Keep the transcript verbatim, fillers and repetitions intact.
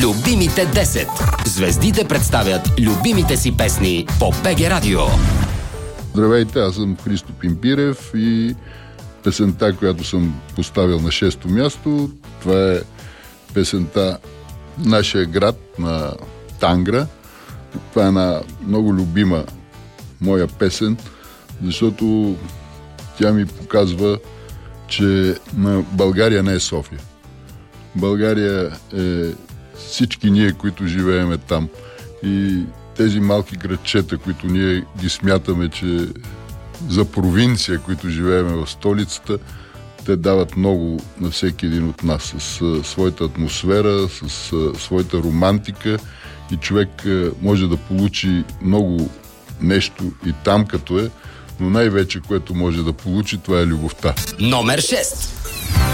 Любимите десет. Звездите представят любимите си песни по БГ Радио. Здравейте, аз съм Христо Пимпирев и песента, която съм поставил на шесто място, това е песента "Нашия град" на Тангра. Това е една много любима моя песен, защото тя ми показва, че на България не е София. България е всички ние, които живееме там. И тези малки градчета, които ние ги смятаме, че за провинция, които живееме в столицата, те дават много на всеки един от нас с а, своята атмосфера, с а, своята романтика и човек а, може да получи много нещо и там като е, но най-вече, което може да получи, това е любовта. Номер шест.